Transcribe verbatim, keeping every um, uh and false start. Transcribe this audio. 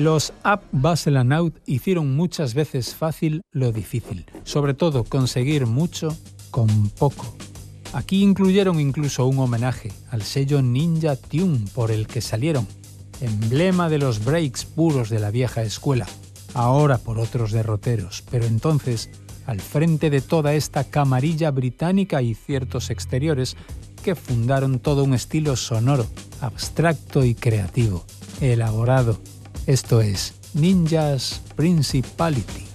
Los Up Bustle and Out hicieron muchas veces fácil lo difícil, sobre todo conseguir mucho con poco. Aquí incluyeron incluso un homenaje al sello Ninja Tune por el que salieron, emblema de los breaks puros de la vieja escuela, ahora por otros derroteros, pero entonces al frente de toda esta camarilla británica y ciertos exteriores que fundaron todo un estilo sonoro, abstracto y creativo, elaborado. Esto es Ninja's Principality.